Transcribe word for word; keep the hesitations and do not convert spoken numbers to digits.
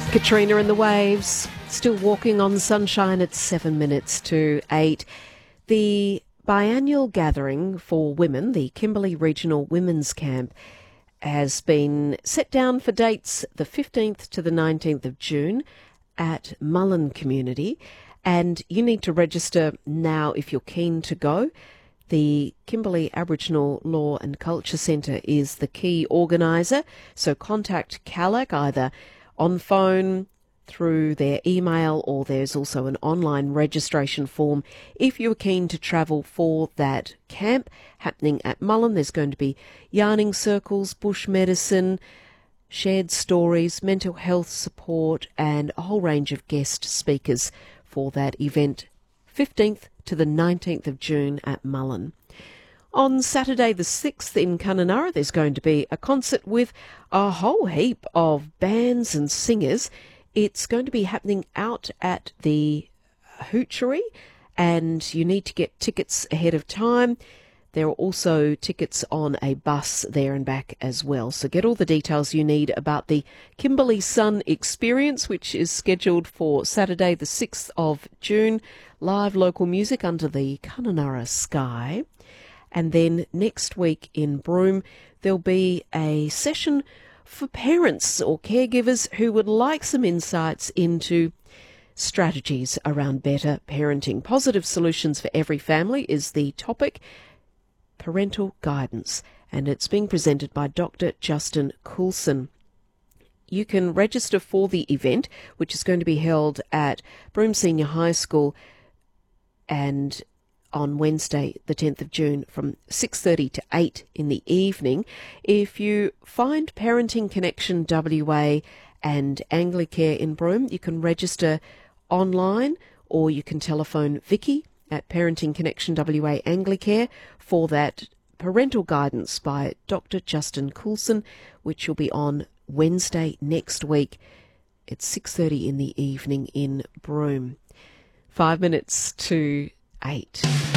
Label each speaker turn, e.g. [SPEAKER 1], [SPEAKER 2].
[SPEAKER 1] Katrina and the Waves, still walking on sunshine at seven minutes to eight. The biannual gathering for women, the Kimberley Regional Women's Camp, has been set down for dates the fifteenth to the nineteenth of June at Mullen Community, and you need to register now if you're keen to go. The Kimberley Aboriginal Law and Culture Centre is the key organiser, so contact C A L A C either on phone, through their email, or there's also an online registration form if you're keen to travel for that camp happening at Mullen. There's going to be yarning circles, bush medicine, shared stories, mental health support, and a whole range of guest speakers for that event, fifteenth to the nineteenth of June at Mullen. On Saturday the sixth in Kununurra, there's going to be a concert with a whole heap of bands and singers. It's going to be happening out at the Hoochery, and you need to get tickets ahead of time. There are also tickets on a bus there and back as well. So get all the details you need about the Kimberley Sun Experience, which is scheduled for Saturday the sixth of June. Live local music under the Kununurra sky. And then next week in Broome, there'll be a session for parents or caregivers who would like some insights into strategies around better parenting. Positive solutions for every family is the topic, parental guidance, and it's being presented by Doctor Justin Coulson. You can register for the event, which is going to be held at Broome Senior High School, and on Wednesday, the tenth of June, from six thirty to eight in the evening. If you find Parenting Connection W A and Anglicare in Broome, you can register online, or you can telephone Vicky at Parenting Connection W A Anglicare for that parental guidance by Doctor Justin Coulson, which will be on Wednesday next week at six thirty in the evening in Broome. Five minutes to eight.